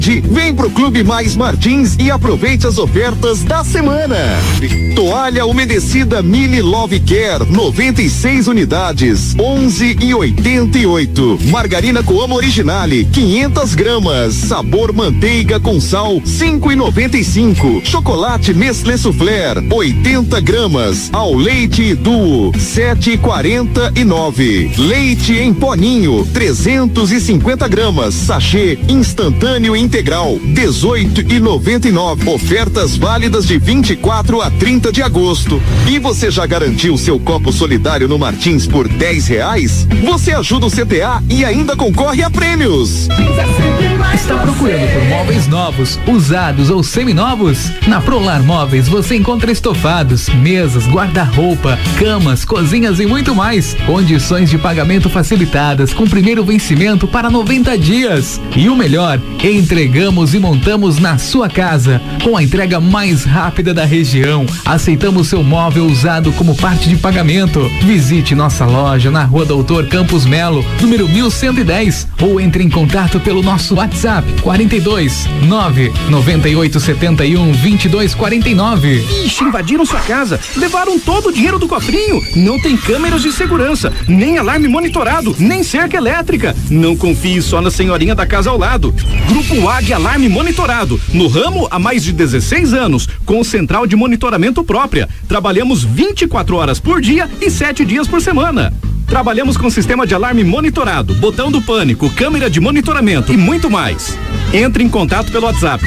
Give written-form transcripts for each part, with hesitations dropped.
Vem pro Clube Mais Martins e aproveite as ofertas da semana. Toalha umedecida Mili Love Care, 96 unidades, 11,88. Margarina Coamo Originale, 500 gramas, sabor manteiga com sal, 5,95. Chocolate Nestlé Soufflé, 80 gramas, ao leite Duo, 7,49. Leite em poninho, 350 gramas, sachê instantâneo integral, 18,99. Ofertas válidas de 24 a 30 de agosto. E você já garantiu seu copo solidário no Martins por R$10? Você ajuda o CTA e ainda concorre a prêmios. Está procurando por móveis novos, usados ou seminovos? Na Prolar Móveis você encontra estofados, mesas, guarda-roupa, camas, cozinhas e muito mais. Condições de pagamento facilitadas com primeiro vencimento para 90 dias. E o melhor, entregamos e montamos na sua casa, com a entrega mais rápida da região. Aceitamos seu móvel usado como parte de pagamento. Visite nossa loja na Rua Doutor Campos Melo, número 1110, ou entre em contato pelo nosso WhatsApp 42 998 71 22 49. Ixi, invadiram sua casa, levaram todo o dinheiro do cofrinho. Não tem câmeras de segurança, nem alarme monitorado, nem cerca elétrica. Não confie só na senhorinha da casa ao lado. Grupo Águia Alarme Monitorado, no ramo há mais de 16 anos, com central de monitoramento própria. Trabalhamos 24 horas por dia e 7 dias por semana. Trabalhamos com sistema de alarme monitorado, botão do pânico, câmera de monitoramento e muito mais. Entre em contato pelo WhatsApp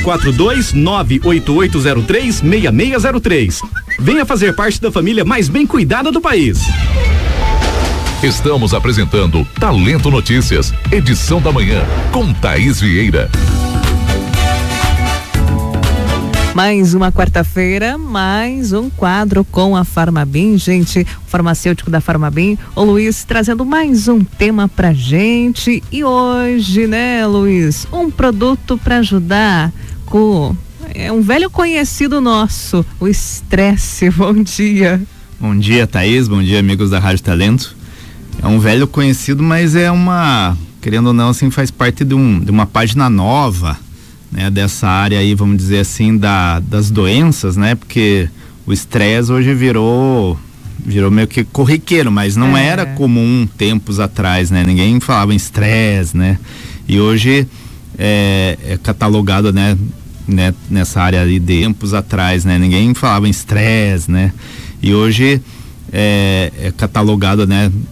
42988036603. Venha fazer parte da família mais bem cuidada do país. Estamos apresentando Talento Notícias, edição da manhã, com Thaís Vieira. Mais uma quarta-feira, mais um quadro com a Farmabim, gente, o farmacêutico da Farmabim, o Luiz, trazendo mais um tema pra gente. E hoje, né, Luiz, um produto pra ajudar com um velho conhecido nosso, o estresse. Bom dia. Bom dia, Thaís, bom dia, amigos da Rádio Talento. É um velho conhecido, mas é querendo ou não, assim, faz parte de uma página nova, né, dessa área aí, vamos dizer assim, das doenças, né? Porque o estresse hoje virou meio que corriqueiro, mas não era comum tempos atrás, né? Ninguém falava em estresse, né? E hoje é catalogado, né, nessa área aí de tempos atrás, né? Ninguém falava em estresse, né? E hoje é catalogado, né,